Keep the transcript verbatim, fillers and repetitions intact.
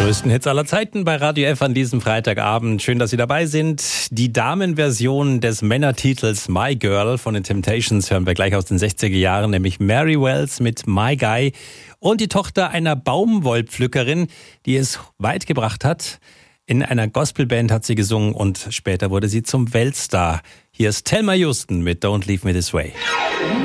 Größten Hits aller Zeiten bei Radio F an diesem Freitagabend. Schön, dass Sie dabei sind. Die Damenversion des Männertitels My Girl von den Temptations hören wir gleich aus den sechziger Jahren, nämlich Mary Wells mit My Guy und die Tochter einer Baumwollpflückerin, die es weit gebracht hat. In einer Gospelband hat sie gesungen und später wurde sie zum Weltstar. Hier ist Thelma Houston mit Don't Leave Me This Way.